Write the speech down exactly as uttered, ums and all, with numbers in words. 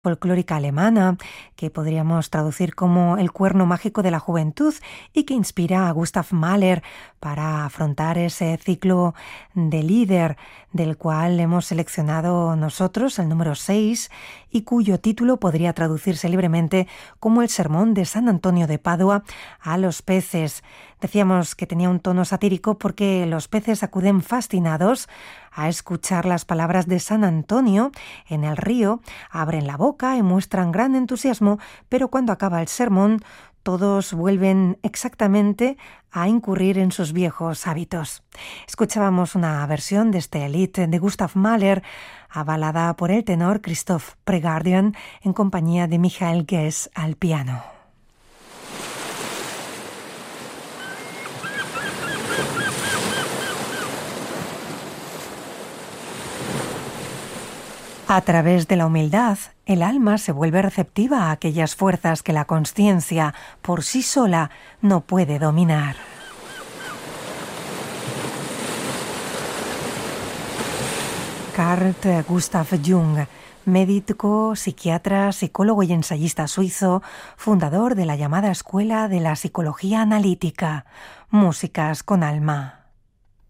folclórica alemana, que podríamos traducir como el cuerno mágico de la juventud y que inspira a Gustav Mahler para afrontar ese ciclo de Lieder, del cual hemos seleccionado nosotros el número seis y cuyo título podría traducirse libremente como el sermón de San Antonio de Padua a los peces. Decíamos que tenía un tono satírico porque los peces acuden fascinados a escuchar las palabras de San Antonio en el río, abren la boca y muestran gran entusiasmo, pero cuando acaba el sermón todos vuelven exactamente a incurrir en sus viejos hábitos. Escuchábamos una versión de este Lied de Gustav Mahler, avalada por el tenor Christoph Pregardian en compañía de Michael Guess al piano. A través de la humildad, el alma se vuelve receptiva a aquellas fuerzas que la consciencia, por sí sola, no puede dominar. Carl Gustav Jung, médico, psiquiatra, psicólogo y ensayista suizo, fundador de la llamada Escuela de la Psicología Analítica. Músicas con alma.